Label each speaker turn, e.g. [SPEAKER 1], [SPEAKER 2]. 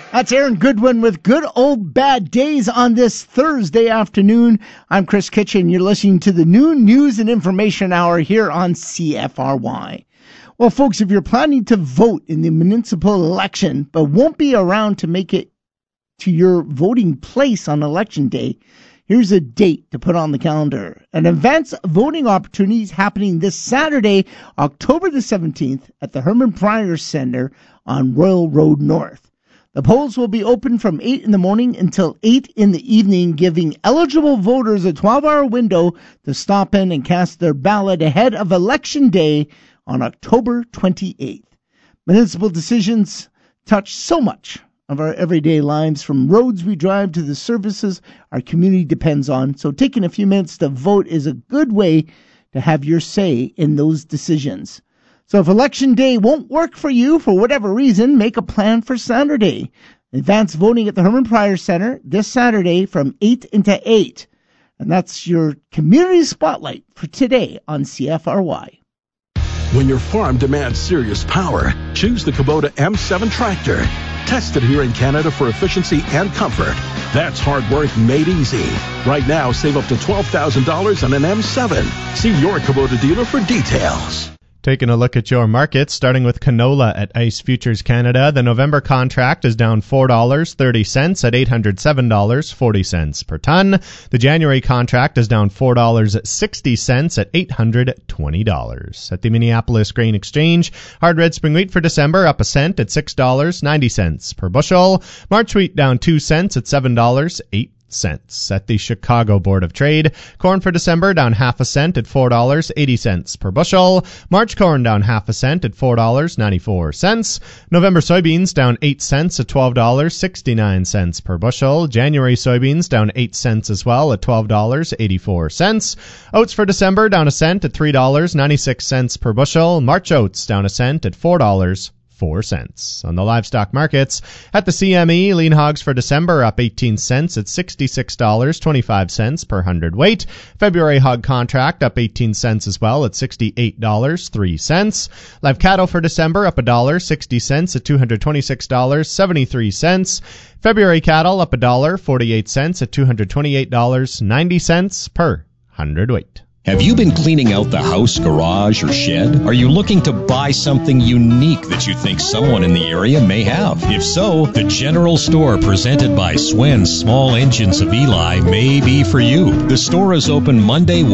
[SPEAKER 1] That's Aaron Goodwin with Good Old Bad Days on this Thursday afternoon. I'm Chris Kitchen. You're listening to the Noon News and Information Hour here on CFRY. Well, folks, if you're planning to vote in the municipal election but won't be around to make it to your voting place on Election Day, here's a date to put on the calendar. An advance voting opportunity is happening this Saturday, October the 17th at the Herman Pryor Center on Royal Road North. The polls will be open from 8 in the morning until 8 in the evening, giving eligible voters a 12-hour window to stop in and cast their ballot ahead of Election Day on October 28th. Municipal decisions touch so much of our everyday lives, from roads we drive to the services our community depends on. So taking a few minutes to vote is a good way to have your say in those decisions. So if Election Day won't work for you for whatever reason, make a plan for Saturday. Advance voting at the Herman Pryor Center this Saturday from 8 until 8. And that's your community spotlight for today on CFRY.
[SPEAKER 2] When your farm demands serious power, choose the Kubota M7 tractor. Tested here in Canada for efficiency and comfort. That's hard work made easy. Right now, save up to $12,000 on an M7. See your Kubota dealer for details.
[SPEAKER 3] Taking a look at your markets, starting with canola at ICE Futures Canada. The November contract is down $4.30 at $807.40 per ton. The January contract is down $4.60 at $820. At the Minneapolis Grain Exchange, hard red spring wheat for December up a cent at $6.90 per bushel. March wheat down 2 cents at $7.08. At the Chicago Board of Trade, corn for December down half a cent at $4.80 per bushel. March corn down half a cent at $4.94. November soybeans down 8 cents at $12.69 per bushel. January soybeans down 8 cents as well at $12.84. Oats for December down a cent at $3.96 per bushel. March oats down a cent at $4.04. On the livestock markets, at the CME, lean hogs for December up 18 cents at $66.25 per hundredweight. February hog contract up 18 cents as well at $68.03. Live cattle for December up $1.60 at $226.73. February cattle up $1.48 at $228.90 per hundredweight.
[SPEAKER 4] Have you been cleaning out the house, garage, or shed? Are you looking to buy something unique that you think someone in the area may have? If so, the General Store presented by Swen's Small Engines of Eli may be for you. The store is open Monday,